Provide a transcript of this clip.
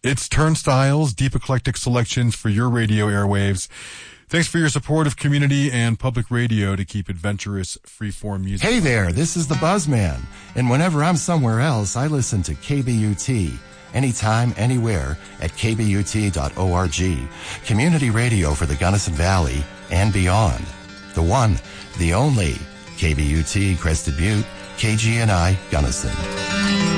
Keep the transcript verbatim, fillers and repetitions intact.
It's Turnstiles, deep eclectic selections for your radio airwaves. Thanks for your support of community and public radio to keep adventurous, freeform music. Hey there, this is the Buzzman. And whenever I'm somewhere else, I listen to K B U T. Anytime, anywhere at k b u t dot org. Community radio for the Gunnison Valley and beyond. The one, the only, K B U T Crested Butte, K G N I Gunnison.